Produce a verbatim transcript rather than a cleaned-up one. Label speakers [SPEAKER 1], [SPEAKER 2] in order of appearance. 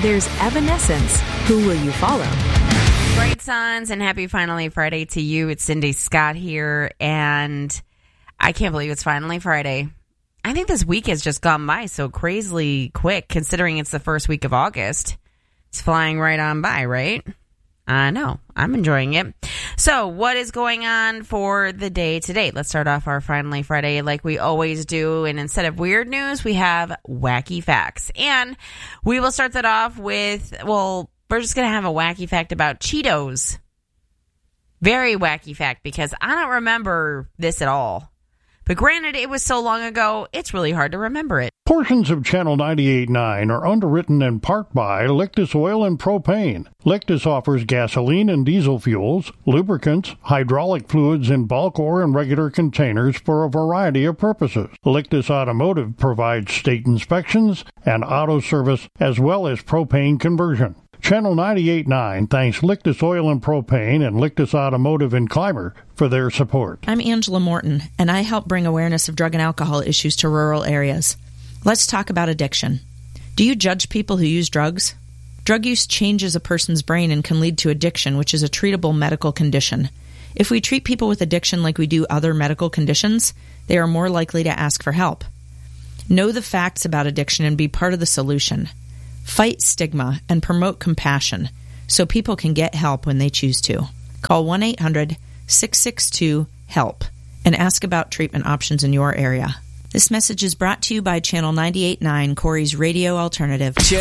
[SPEAKER 1] there's Evanescence. Who will you follow?
[SPEAKER 2] Bright Suns, and happy finally Friday to you. It's Cindy Scott here, and I can't believe it's finally Friday. I think this week has just gone by so crazily quick, considering it's the first week of August. It's flying right on by, right? I know. I'm enjoying it. So, what is going on for the day today? Let's start off our Finally Friday like we always do. And instead of weird news, we have wacky facts. And we will start that off with, well, we're just going to have a wacky fact about Cheetos. Very wacky fact, because I don't remember this at all. But granted, it was so long ago, it's really hard to remember it.
[SPEAKER 3] Portions of Channel ninety-eight point nine are underwritten in part by Lictus Oil and Propane. Lictus offers gasoline and diesel fuels, lubricants, hydraulic fluids in bulk or in regular containers for a variety of purposes. Lictus Automotive provides state inspections and auto service as well as propane conversion. Channel ninety-eight point nine thanks Lictus Oil and Propane and Lictus Automotive in Clymer for their support.
[SPEAKER 4] I'm Angela Morton, and I help bring awareness of drug and alcohol issues to rural areas. Let's talk about addiction. Do you judge people who use drugs? Drug use changes a person's brain and can lead to addiction, which is a treatable medical condition. If we treat people with addiction like we do other medical conditions, they are more likely to ask for help. Know the facts about addiction and be part of the solution. Fight stigma and promote compassion so people can get help when they choose to. Call one eight hundred six six two HELP and ask about treatment options in your area. This message is brought to you by Channel ninety-eight point nine, Corey's Radio Alternative.